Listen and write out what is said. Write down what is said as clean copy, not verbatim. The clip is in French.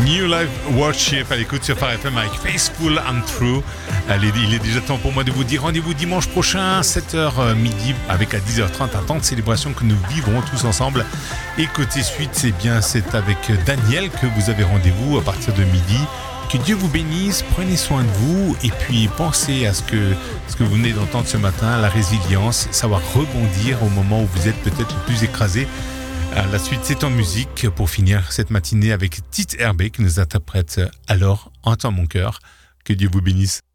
New Life Worship à l'écoute sur Phare FM avec Faithful and True. Allez, il est déjà temps pour moi de vous dire rendez-vous dimanche prochain, 7h midi, avec à 10h30, un temps de célébration que nous vivrons tous ensemble. Et côté suite, c'est avec Daniel que vous avez rendez-vous à partir de midi. Que Dieu vous bénisse, prenez soin de vous et puis pensez à ce que vous venez d'entendre ce matin, la résilience, savoir rebondir au moment où vous êtes peut-être le plus écrasé. La suite, c'est en musique pour finir cette matinée avec Tite Herbet qui nous interprète Alors Entends mon cœur. Que Dieu vous bénisse.